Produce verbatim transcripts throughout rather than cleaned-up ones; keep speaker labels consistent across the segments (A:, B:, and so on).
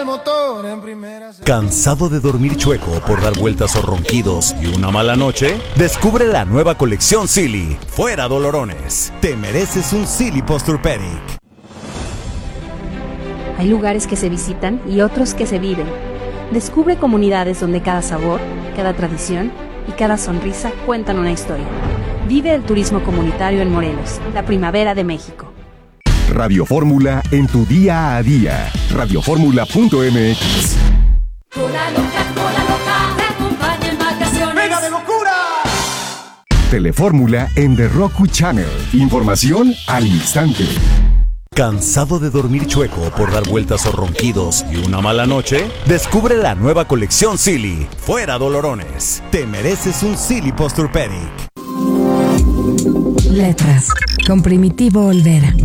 A: el motor en primera.
B: ¿Cansado de dormir chueco por dar vueltas o ronquidos y una mala noche? Descubre la nueva colección Silly. Fuera dolorones. Te mereces un Silly Posturepedic.
C: Hay lugares que se visitan y otros que se viven. Descubre comunidades donde cada sabor, cada tradición y cada sonrisa cuentan una historia. Vive el turismo comunitario en Morelos, la primavera de México.
D: Radio Fórmula en tu día a día. radio fórmula punto m x.
E: Cola loca, cola loca, te acompaña en vacaciones.
A: ¡Venga de locura!
D: Telefórmula en The Roku Channel. Información al instante.
B: ¿Cansado de dormir chueco por dar vueltas o ronquidos y una mala noche? Descubre la nueva colección Silly. Fuera dolorones. Te mereces un Silly Posturepedic.
F: Letras con Primitivo Olvera.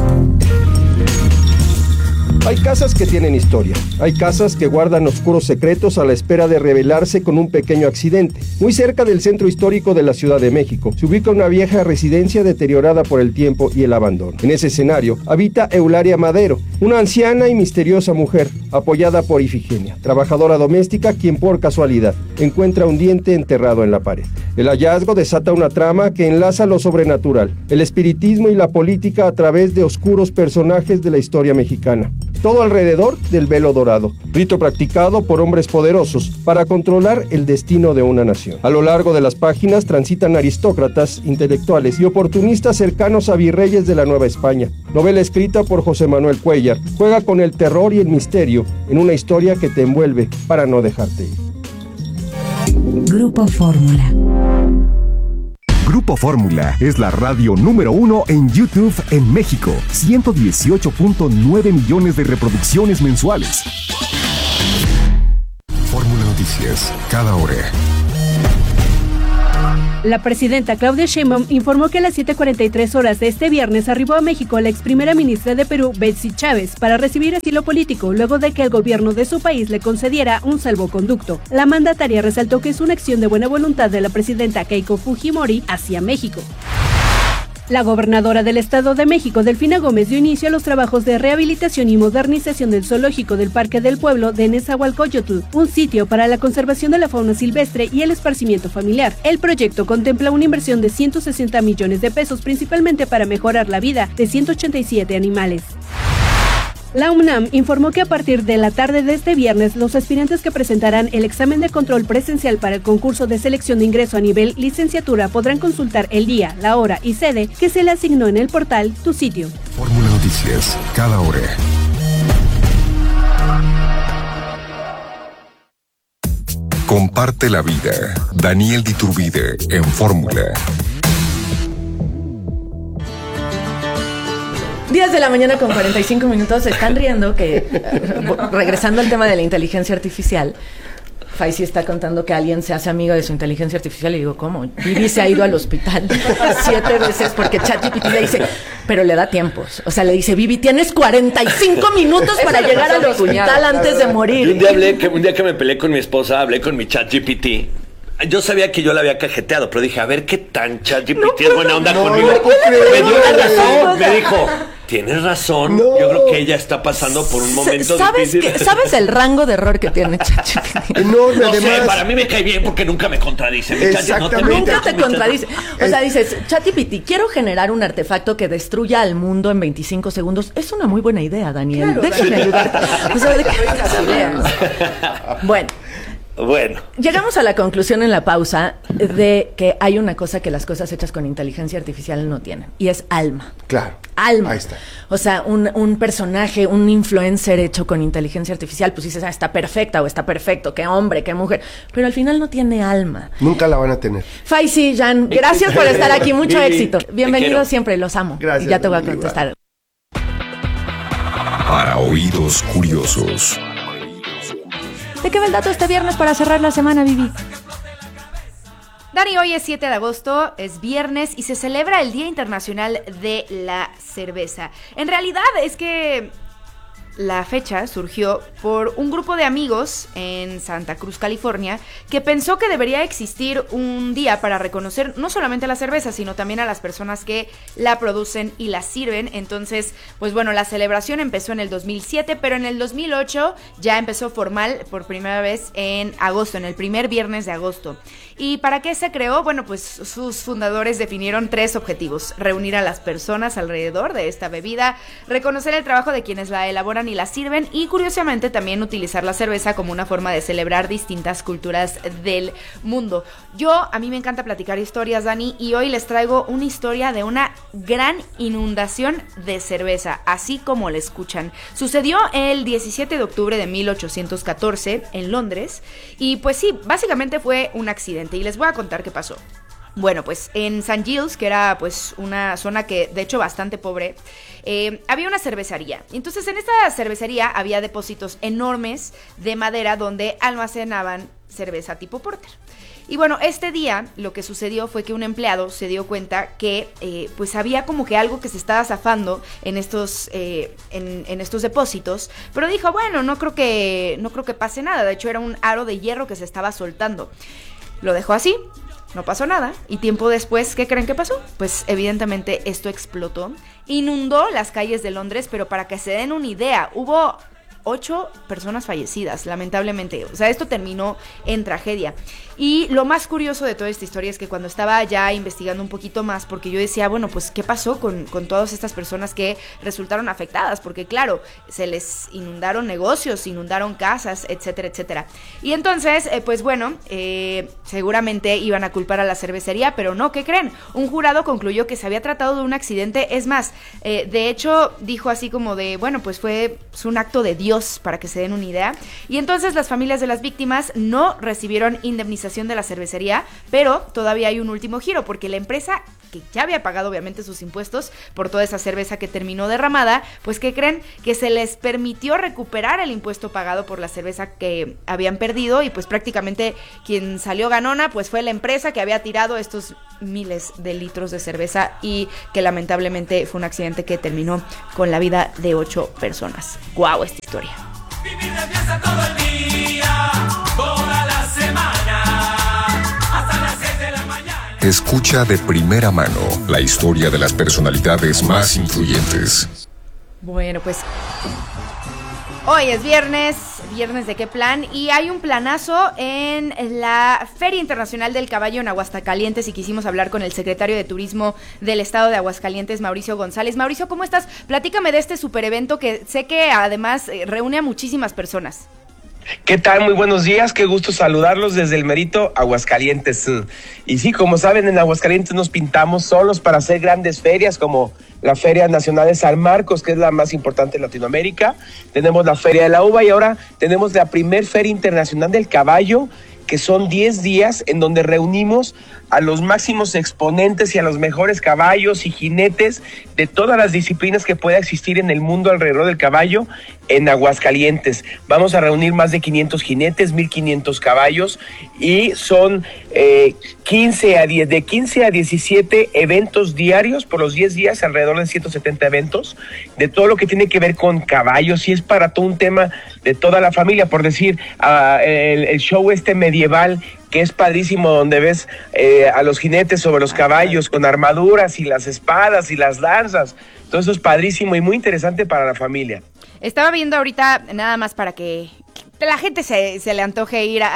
G: Hay casas que tienen historia, hay casas que guardan oscuros secretos a la espera de revelarse con un pequeño accidente. Muy cerca del centro histórico de la Ciudad de México se ubica una vieja residencia deteriorada por el tiempo y el abandono. En ese escenario habita Eulalia Madero, una anciana y misteriosa mujer, apoyada por Ifigenia, trabajadora doméstica quien por casualidad encuentra un diente enterrado en la pared. El hallazgo desata una trama que enlaza lo sobrenatural, el espiritismo y la política a través de oscuros personajes de la historia mexicana. Todo alrededor del velo dorado, rito practicado por hombres poderosos para controlar el destino de una nación. A lo largo de las páginas transitan aristócratas, intelectuales y oportunistas cercanos a virreyes de la Nueva España. Novela escrita por José Manuel Cuellar, juega con el terror y el misterio en una historia que te envuelve para no dejarte ir.
F: Grupo Fórmula.
D: Grupo Fórmula es la radio número uno en YouTube en México. ciento dieciocho punto nueve millones de reproducciones mensuales. Fórmula Noticias, cada hora.
H: La presidenta Claudia Sheinbaum informó que a las siete cuarenta y tres horas de este viernes arribó a México la ex primera ministra de Perú, Betsy Chávez, para recibir asilo político luego de que el gobierno de su país le concediera un salvoconducto. La mandataria resaltó que es una acción de buena voluntad de la presidenta Keiko Fujimori hacia México. La gobernadora del Estado de México, Delfina Gómez, dio inicio a los trabajos de rehabilitación y modernización del zoológico del Parque del Pueblo de Nezahualcóyotl, un sitio para la conservación de la fauna silvestre y el esparcimiento familiar. El proyecto contempla una inversión de ciento sesenta millones de pesos, principalmente para mejorar la vida de ciento ochenta y siete animales. La UNAM informó que a partir de la tarde de este viernes, los aspirantes que presentarán el examen de control presencial para el concurso de selección de ingreso a nivel licenciatura podrán consultar el día, la hora y sede que se le asignó en el portal Tu Sitio.
D: Fórmula Noticias, cada hora. Comparte la vida. Daniel Diturbide en Fórmula.
I: diez de la mañana con cuarenta y cinco minutos. Se están riendo que, regresando al tema de la inteligencia artificial, Faisy está contando que alguien se hace amigo de su inteligencia artificial y digo, ¿cómo? Vivi se ha ido al hospital siete veces porque ChatGPT le dice, pero le da tiempos. O sea, le dice, Vivi, tienes cuarenta y cinco minutos para llegar al hospital antes de morir.
J: Y un día hablé, que, un día que me peleé con mi esposa, hablé con mi ChatGPT. Yo sabía que yo la había cajeteado, pero dije, a ver qué tan ChatGPT no, es buena onda no, conmigo. No, me dio la razón, me dijo, tienes razón, no. Yo creo que ella está pasando por un momento
I: ¿Sabes
J: difícil.
I: Que, ¿Sabes el rango de error que tiene ChatGPT?
J: No, no sé, para mí me cae bien porque nunca me contradice. Mi
I: no te nunca te contradice. O sea, dices, ChatGPT, quiero generar un artefacto que destruya al mundo en veinticinco segundos. Es una muy buena idea, Daniel. Claro, déjame ayudarte. O sea, ¿de qué Bueno.
J: Bueno.
I: Llegamos a la conclusión en la pausa de que hay una cosa que las cosas hechas con inteligencia artificial no tienen, y es alma.
K: Claro.
I: Alma.
K: Ahí está.
I: O sea, un, un personaje, un influencer hecho con inteligencia artificial, pues dices, ah, está perfecta o está perfecto, qué hombre, qué mujer, pero al final no tiene alma.
K: Nunca la van a tener.
I: Faisy, Jan, gracias por estar aquí, mucho éxito. Bienvenidos siempre, los amo.
K: Gracias.
I: Y ya te voy a contestar.
D: Para oídos curiosos.
I: ¿De qué va el dato este viernes para cerrar la semana, Vivi?
L: Dani, hoy es siete de agosto, es viernes y se celebra el Día Internacional de la Cerveza. En realidad es que la fecha surgió por un grupo de amigos en Santa Cruz, California, que pensó que debería existir un día para reconocer no solamente la cerveza, sino también a las personas que la producen y la sirven. Entonces, pues bueno, la celebración empezó en el dos mil siete, pero en el dos mil ocho ya empezó formal por primera vez en agosto, en el primer viernes de agosto. ¿Y para qué se creó? Bueno, pues sus fundadores definieron tres objetivos: reunir a las personas alrededor de esta bebida, reconocer el trabajo de quienes la elaboran y la sirven, y curiosamente también utilizar la cerveza como una forma de celebrar distintas culturas del mundo. Yo, a mí me encanta platicar historias, Dani, y hoy les traigo una historia de una gran inundación de cerveza, así como la escuchan. Sucedió el diecisiete de octubre de mil ochocientos catorce en Londres, y pues sí, básicamente fue un accidente. Y les voy a contar qué pasó. Bueno, pues en Saint Giles, que era pues una zona que de hecho bastante pobre, eh, había una cervecería. Entonces en esta cervecería había depósitos enormes de madera donde almacenaban cerveza tipo porter. Y bueno, este día lo que sucedió fue que un empleado se dio cuenta que eh, pues había como que algo que se estaba zafando en estos, eh, en, en estos depósitos, pero dijo, bueno, no creo que, no creo que pase nada. De hecho era un aro de hierro que se estaba soltando. Lo dejó así, no pasó nada, y tiempo después, ¿qué creen que pasó? Pues evidentemente esto explotó, inundó las calles de Londres, pero para que se den una idea, hubo ocho personas fallecidas, lamentablemente. O sea, esto terminó en tragedia. Y lo más curioso de toda esta historia es que cuando estaba ya investigando un poquito más, porque yo decía, bueno, pues, ¿qué pasó con, con todas estas personas que resultaron afectadas? Porque, claro, se les inundaron negocios, inundaron casas, etcétera, etcétera. Y entonces, eh, pues bueno, eh, seguramente iban a culpar a la cervecería, pero no, ¿qué creen? Un jurado concluyó que se había tratado de un accidente. Es más, eh, de hecho, dijo así como de, bueno, pues fue pues, un acto de Dios, para que se den una idea. Y entonces las familias de las víctimas no recibieron indemnización de la cervecería, pero todavía hay un último giro, porque la empresa, que ya había pagado obviamente sus impuestos por toda esa cerveza que terminó derramada, pues ¿qué creen? Que se les permitió recuperar el impuesto pagado por la cerveza que habían perdido, y pues prácticamente quien salió ganona pues fue la empresa que había tirado estos miles de litros de cerveza, y que lamentablemente fue un accidente que terminó con la vida de ocho personas. ¡Guau! Esta historia.
E: Vivir de fiesta todo el día, toda la semana, hasta las seis de la mañana.
D: Escucha de primera mano la historia de las personalidades más influyentes.
L: Bueno, pues hoy es viernes, viernes de qué plan, y hay un planazo en la Feria Internacional del Caballo en Aguascalientes, y quisimos hablar con el secretario de Turismo del Estado de Aguascalientes, Mauricio González. Mauricio, ¿cómo estás? Platícame de este super evento que sé que además reúne a muchísimas personas.
A: ¿Qué tal? Muy buenos días, qué gusto saludarlos desde el merito Aguascalientes. Y sí, como saben, en Aguascalientes nos pintamos solos para hacer grandes ferias como la Feria Nacional de San Marcos, que es la más importante en Latinoamérica. Tenemos la Feria de la Uva y ahora tenemos la primer Feria Internacional del Caballo, que son diez días en donde reunimos a los máximos exponentes y a los mejores caballos y jinetes de todas las disciplinas que pueda existir en el mundo alrededor del caballo en Aguascalientes. Vamos a reunir más de quinientos jinetes, mil quinientos caballos, y son eh, quince a diez, de quince a diecisiete eventos diarios por los diez días, alrededor de ciento setenta eventos, de todo lo que tiene que ver con caballos, y es para todo un tema de toda la familia, por decir, uh, el, el show este medieval, que es padrísimo, donde ves eh, a los jinetes sobre los caballos con armaduras y las espadas y las lanzas. Todo eso es padrísimo y muy interesante para la familia.
L: Estaba viendo ahorita, nada más para que la gente se, se le antoje ir a,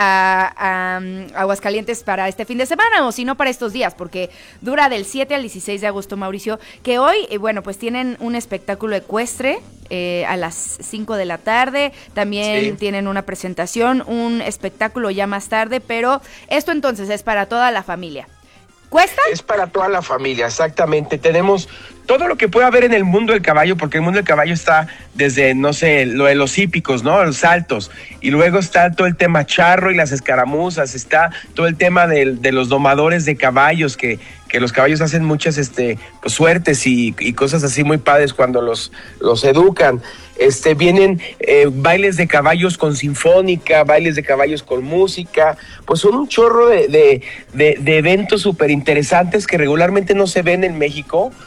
L: a, a Aguascalientes para este fin de semana, o si no para estos días, porque dura del siete al dieciséis de agosto, Mauricio, que hoy, eh, bueno, pues tienen un espectáculo ecuestre eh, a las cinco de la tarde, también sí. Tienen una presentación, un espectáculo ya más tarde, pero esto entonces es para toda la familia. ¿Cuesta?
A: Es para toda la familia, exactamente. Tenemos todo lo que puede haber en el mundo del caballo, porque el mundo del caballo está desde, no sé, lo de los hípicos, ¿no? Los saltos. Y luego está todo el tema charro y las escaramuzas. Está todo el tema de, de los domadores de caballos, que, que los caballos hacen muchas este, pues, suertes y, y cosas así muy padres cuando los, los educan. Este, vienen eh, bailes de caballos con sinfónica, bailes de caballos con música, pues son un chorro de, de, de, de eventos súper interesantes que regularmente no se ven en México, uh-huh. y,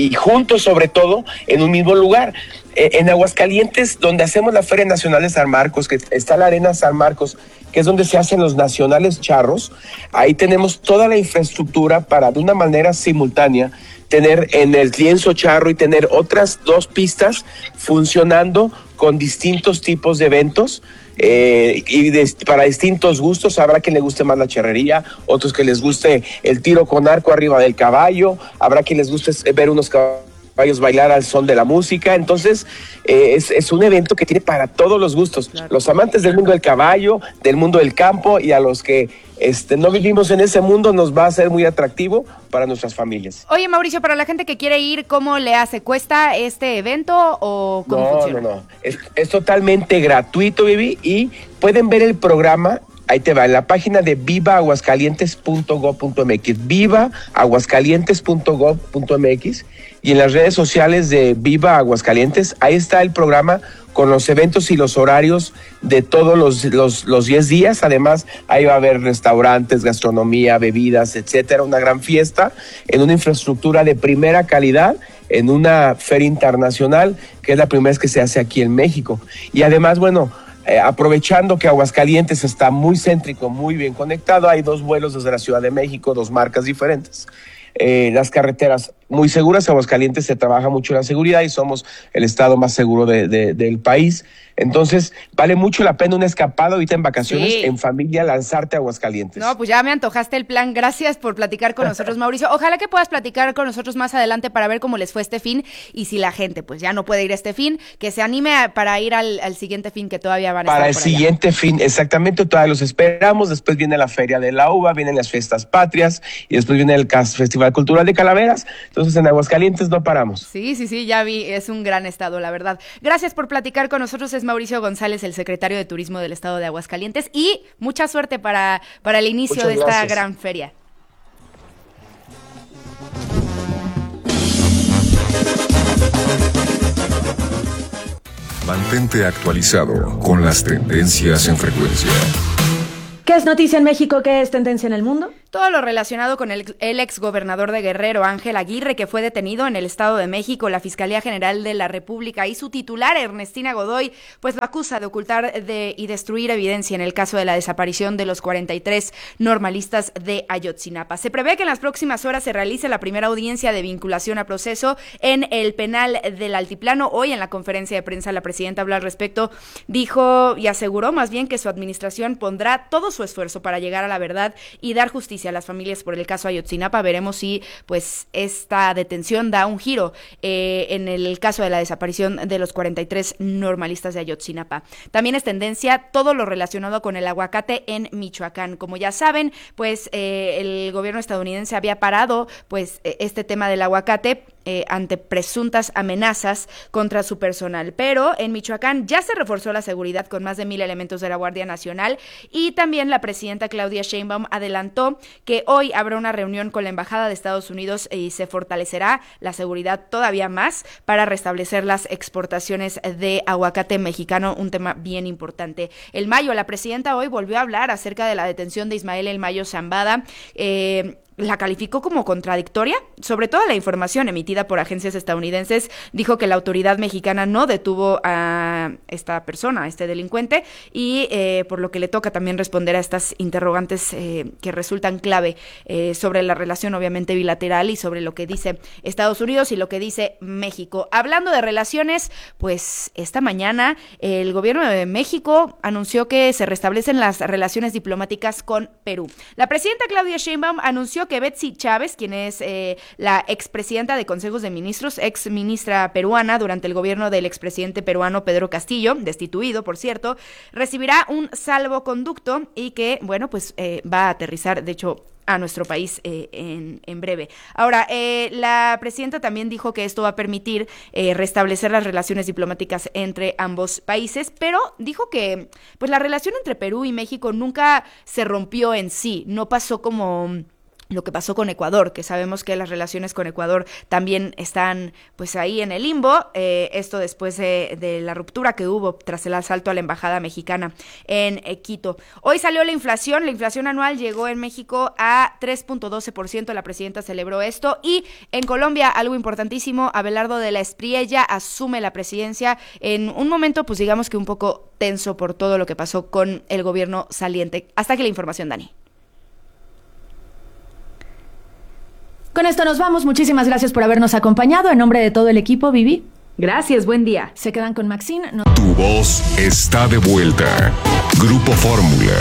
A: y juntos sobre todo en un mismo lugar. Eh, en Aguascalientes, donde hacemos la Feria Nacional de San Marcos, que está la Arena San Marcos, que es donde se hacen los nacionales charros, ahí tenemos toda la infraestructura para de una manera simultánea tener en el lienzo charro y tener otras dos pistas funcionando con distintos tipos de eventos. Eh, y de, para distintos gustos, habrá quien le guste más la charrería, otros que les guste el tiro con arco arriba del caballo, habrá quien les guste ver unos caballos bailar al son de la música. Entonces eh, es, es un evento que tiene para todos los gustos, claro. Los amantes del mundo del caballo, del mundo del campo, y a los que este, no vivimos en ese mundo, nos va a ser muy atractivo para nuestras familias.
L: Oye, Mauricio, para la gente que quiere ir, ¿cómo le hace? ¿Cuesta este evento o cómo
A: no,
L: funciona?
A: No, no, no, es, es totalmente gratuito, Vivi, y pueden ver el programa. Ahí te va, en la página de viva aguascalientes punto gob punto mx, viva aguascalientes punto gob punto mx, y en las redes sociales de Viva Aguascalientes, ahí está el programa con los eventos y los horarios de todos los, los, los diez días. Además, ahí va a haber restaurantes, gastronomía, bebidas, etcétera, una gran fiesta en una infraestructura de primera calidad, en una feria internacional, que es la primera vez que se hace aquí en México. Y además, bueno, Eh, aprovechando que Aguascalientes está muy céntrico, muy bien conectado, hay dos vuelos desde la Ciudad de México, dos marcas diferentes. Eh, las carreteras muy seguras, Aguascalientes se trabaja mucho en la seguridad y somos el estado más seguro de, de, del país. Entonces, vale mucho la pena una escapada ahorita en vacaciones, sí, en familia, lanzarte a Aguascalientes.
L: No, pues ya me antojaste el plan. Gracias por platicar con nosotros, Mauricio. Ojalá que puedas platicar con nosotros más adelante para ver cómo les fue este fin, y si la gente pues ya no puede ir este fin, que se anime a, para ir al, al siguiente fin que todavía van a
A: para
L: estar
A: el
L: por
A: siguiente
L: allá.
A: fin, exactamente, todavía los esperamos. Después viene la Feria de la Uva, vienen las Fiestas Patrias y después viene el Festival Cultural de Calaveras. Entonces, en Aguascalientes no paramos.
L: Sí, sí, sí, ya vi, es un gran estado, la verdad. Gracias por platicar con nosotros, es Mauricio González, el secretario de Turismo del estado de Aguascalientes, y mucha suerte para, para el inicio Muchas de esta gracias. gran feria.
K: Mantente actualizado con las tendencias en frecuencia.
I: ¿Qué es noticia en México? ¿Qué es tendencia en el mundo?
L: Todo lo relacionado con el, el exgobernador de Guerrero, Ángel Aguirre, que fue detenido en el Estado de México. La Fiscalía General de la República y su titular, Ernestina Godoy, pues lo acusa de ocultar de, y destruir evidencia en el caso de la desaparición de los cuarenta y tres normalistas de Ayotzinapa. Se prevé que en las próximas horas se realice la primera audiencia de vinculación a proceso en el penal del Altiplano. Hoy, en la conferencia de prensa, la presidenta habló al respecto, dijo y aseguró más bien que su administración pondrá todo su esfuerzo para llegar a la verdad y dar justicia a las familias por el caso Ayotzinapa. Veremos si pues esta detención da un giro eh, en el caso de la desaparición de los cuarenta y tres normalistas de Ayotzinapa. También es tendencia todo lo relacionado con el aguacate en Michoacán. Como ya saben, pues eh, el gobierno estadounidense había parado pues este tema del aguacate Eh, ante presuntas amenazas contra su personal, pero en Michoacán ya se reforzó la seguridad con más de mil elementos de la Guardia Nacional, y también la presidenta Claudia Sheinbaum adelantó que hoy habrá una reunión con la Embajada de Estados Unidos y se fortalecerá la seguridad todavía más para restablecer las exportaciones de aguacate mexicano, un tema bien importante. El Mayo, la presidenta hoy volvió a hablar acerca de la detención de Ismael El Mayo Zambada, eh, la calificó como contradictoria, sobre todo la información emitida por agencias estadounidenses. Dijo que la autoridad mexicana no detuvo a esta persona, a este delincuente, y eh, por lo que le toca también responder a estas interrogantes eh, que resultan clave eh, sobre la relación obviamente bilateral y sobre lo que dice Estados Unidos y lo que dice México. Hablando de relaciones, pues esta mañana el gobierno de México anunció que se restablecen las relaciones diplomáticas con Perú. La presidenta Claudia Sheinbaum anunció que Betsy Chávez, quien es eh, la expresidenta de consejos de ministros, ex ministra peruana durante el gobierno del expresidente peruano Pedro Castillo, destituido, por cierto, recibirá un salvoconducto y que, bueno, pues eh, va a aterrizar, de hecho, a nuestro país eh, en, en breve. Ahora, eh, la presidenta también dijo que esto va a permitir eh, restablecer las relaciones diplomáticas entre ambos países, pero dijo que pues la relación entre Perú y México nunca se rompió en sí, no pasó como lo que pasó con Ecuador, que sabemos que las relaciones con Ecuador también están pues ahí en el limbo, eh, esto después de, de la ruptura que hubo tras el asalto a la embajada mexicana en eh, Quito. Hoy salió la inflación, la inflación anual llegó en México a tres punto doce por ciento, la presidenta celebró esto, y en Colombia, algo importantísimo, Abelardo de la Espriella asume la presidencia en un momento pues digamos que un poco tenso por todo lo que pasó con el gobierno saliente. Hasta aquí la información, Dani.
I: Con esto nos vamos. Muchísimas gracias por habernos acompañado. En nombre de todo el equipo, Vivi.
H: Gracias, buen día.
I: Se quedan con Maxine. No...
K: Tu voz está de vuelta. Grupo Fórmula.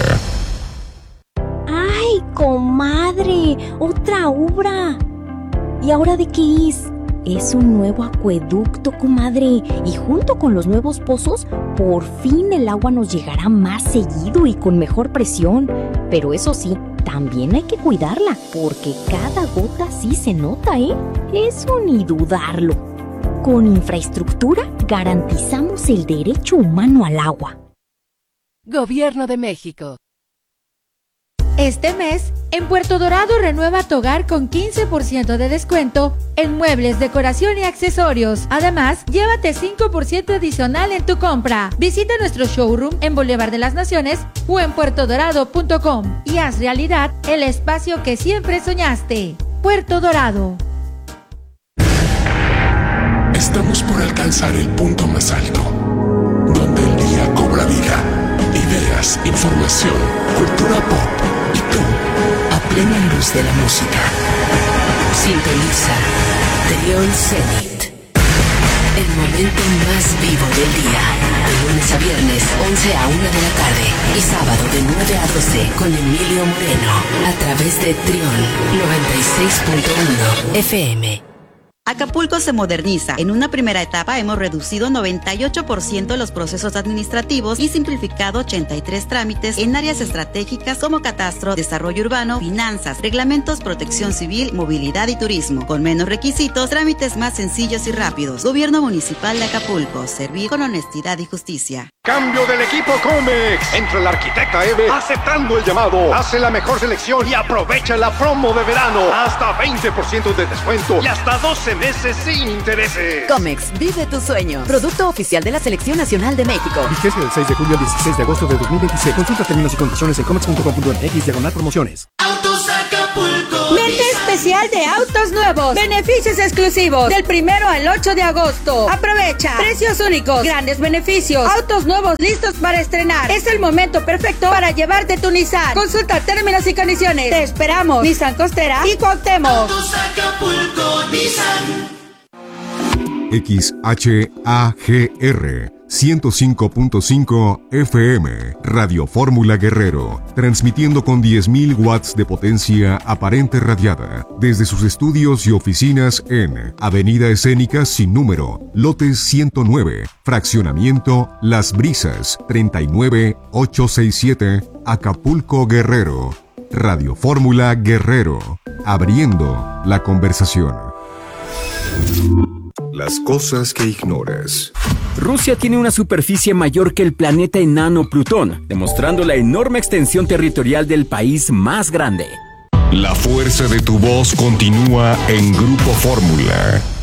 M: ¡Ay, comadre! ¡Otra obra! ¿Y ahora de qué es? Es un nuevo acueducto, comadre. Y junto con los nuevos pozos, por fin el agua nos llegará más seguido y con mejor presión. Pero eso sí, también hay que cuidarla, porque cada gota sí se nota, ¿eh? Eso ni dudarlo. Con infraestructura garantizamos el derecho humano al agua.
N: Gobierno de México.
O: Este mes, en Puerto Dorado renueva tu hogar con quince por ciento de descuento en muebles, decoración y accesorios. Además, llévate cinco por ciento adicional en tu compra. Visita nuestro showroom en Boulevard de las Naciones o en puerto dorado punto com y haz realidad el espacio que siempre soñaste. Puerto Dorado.
P: Estamos por alcanzar el punto más alto, donde el día cobra vida. Ideas, información, cultura pop y tú, a plena luz de la música.
Q: Sintoniza Trión Zenit. El momento más vivo del día. De lunes a viernes, once a una de la tarde. Y sábado de nueve a doce con Emilio Moreno. A través de Trión noventa y seis punto uno F M.
R: Acapulco se moderniza. En una primera etapa hemos reducido noventa y ocho por ciento los procesos administrativos y simplificado ochenta y tres trámites en áreas estratégicas como catastro, desarrollo urbano, finanzas, reglamentos, protección civil, movilidad y turismo. Con menos requisitos, trámites más sencillos y rápidos. Gobierno Municipal de Acapulco. Servir con honestidad y justicia.
S: Cambio del equipo Comex. Entra la arquitecta Eve aceptando el llamado. Hace la mejor selección y aprovecha la promo de verano. Hasta veinte por ciento de descuento y hasta doce meses sin intereses.
T: Comex, vive tu sueño. Producto oficial de la Selección Nacional de México.
U: Vigencia del seis de julio al dieciséis de agosto de dos mil veintiséis. Consulta términos y condiciones en comex punto com punto m x diagonal promociones.
E: Autos Acapulco.
O: Mente especial de autos nuevos. Beneficios exclusivos. Del primero al ocho de agosto. Aprovecha. Precios únicos. Grandes beneficios. Autos nuevos listos para estrenar. Es el momento perfecto para llevarte tu Nissan. Consulta términos y condiciones. Te esperamos. Nissan Costera y Cuauhtémoc.
E: Autos Acapulco, Nissan.
K: X H A G R ciento cinco punto cinco F M, Radio Fórmula Guerrero, transmitiendo con diez mil watts de potencia aparente radiada, desde sus estudios y oficinas en Avenida Escénica sin número, lote ciento nueve, fraccionamiento Las Brisas, treinta y nueve ochocientos sesenta y siete, Acapulco, Guerrero. Radio Fórmula Guerrero, abriendo la conversación. Las cosas que ignoras.
V: Rusia tiene una superficie mayor que el planeta enano Plutón, demostrando la enorme extensión territorial del país más grande.
K: La fuerza de tu voz continúa en Grupo Fórmula.